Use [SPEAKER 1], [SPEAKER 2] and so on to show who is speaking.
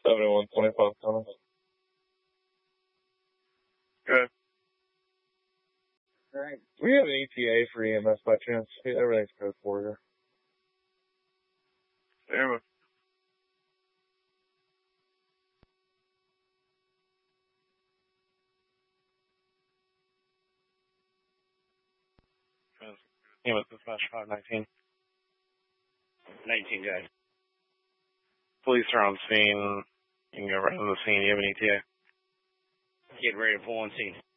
[SPEAKER 1] 7125 Thomas.
[SPEAKER 2] Good.
[SPEAKER 1] Alright. We have an ETA for EMS by chance. Everything's code for you.
[SPEAKER 2] Damn it.
[SPEAKER 3] EMS dispatch 519.
[SPEAKER 4] 19 guys.
[SPEAKER 3] Police are on scene. You can go right on the scene. You have an ETA?
[SPEAKER 4] Get ready to pull on scene.